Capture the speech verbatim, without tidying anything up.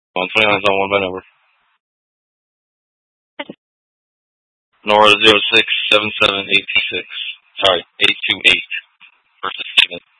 one twenty-nine is on one by number. Nora zero six seven seven eight two six. Sorry, eight two eight. First statement.